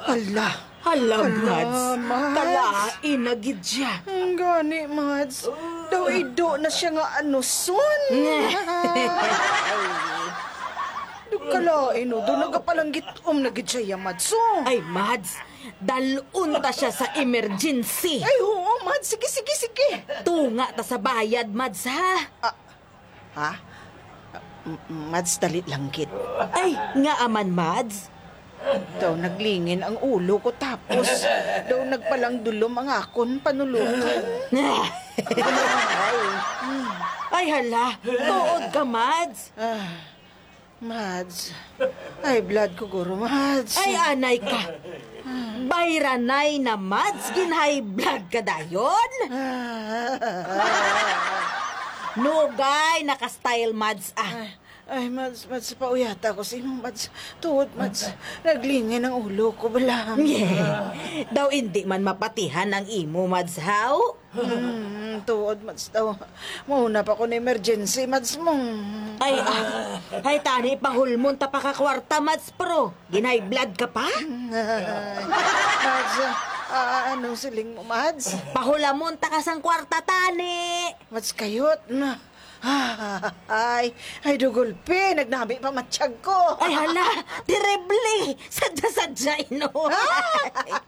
Hala. Hala, Mads. Mads. Kalain na gid siya. Ang gani, Mads. Daw ido na siya nga anuson. Kalain, no? Doon nagapalanggit na gid siya, Mads. Ay, Mads, dalun ta siya sa emergency. Ay, oo, Mads. Sige. Tunga ta sa bayad, Mads, ha? Ha? Mads, dalit lang gid. Ay, nga aman, Mads. Daw naglingin ang ulo ko tapos daw nagpalang dulom ang akon panulukan. Ay, hala, tuod ka, Mads. Mads, ay blood ko guro, Mads. Ay, anay ka. Bayranay na, Mads, ginhay blood ka dayon. Nugay, naka-style, Mads, Ay, Mads, pauyata ko sa imo, Mads. Tuod, Mads, naglingin ang ulo ko, bala. Daw hindi man mapatihan ang imo, Mads, how? Tuod, Mads, daw. Mauna pa ko na emergency, Mads mo. Ay, tani, pahulmon ta pa ka kwarta, Mads, pro. Ginhay blood ka pa? Mads, anong siling mo, Mads? Pahulamon ta ka sang kwarta, tani. Mads, kayot na. Ay, dugulpi, nagnami pa matsyag ko. Ay, hala, terrible. Sadya-sadya, ino.